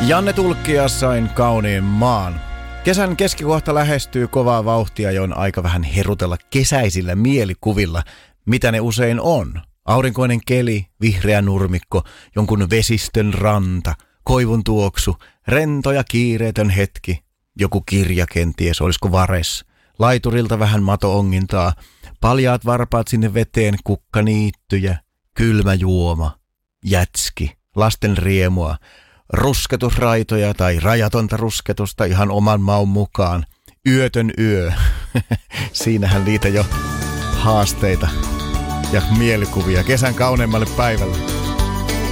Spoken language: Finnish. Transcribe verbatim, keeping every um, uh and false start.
Janne Tulkkija Sain kauniin maan. Kesän keskikohta lähestyy kovaa vauhtia ja on aika vähän herutella kesäisillä mielikuvilla, mitä ne usein on. Aurinkoinen keli, vihreä nurmikko, jonkun vesistön ranta, koivun tuoksu, rento ja kiireetön hetki, joku kirja kenties, olisiko vares, laiturilta vähän mato-ongintaa, paljaat varpaat sinne veteen, kukkaniittyjä, kylmä juoma, jätski, lasten riemua, rusketusraitoja tai rajatonta rusketusta ihan oman maun mukaan, yötön yö, siinähän niitä jo haasteita ja mielikuvia kesän kauneimmalle päivälle.